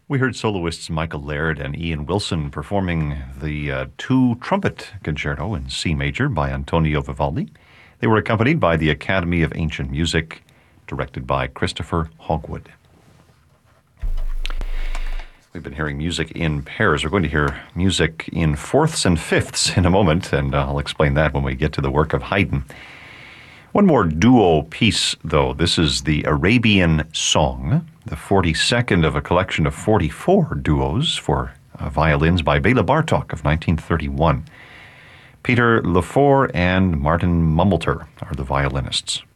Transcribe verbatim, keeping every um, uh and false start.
We heard soloists Michael Laird and Ian Wilson performing the uh, two trumpet concerto in C major by Antonio Vivaldi. They were accompanied by the Academy of Ancient Music, directed by Christopher Hogwood. We've been hearing music in pairs. We're going to hear music in fourths and fifths in a moment, and uh, I'll explain that when we get to the work of Haydn. One more duo piece, though. This is the Arabian Song, the forty-second of a collection of forty-four duos for uh, violins by Bela Bartok of nineteen thirty-one. Peter Lefort and Martin Mummelter are the violinists.